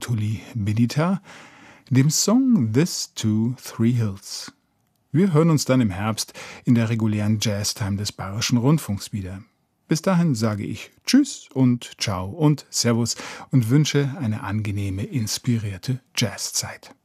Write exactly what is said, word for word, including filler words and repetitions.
Tuli Benita, dem Song This Two Three Hills. Wir hören uns dann im Herbst in der regulären Jazztime des Bayerischen Rundfunks wieder. Bis dahin sage ich Tschüss und Ciao und Servus und wünsche eine angenehme, inspirierte Jazzzeit.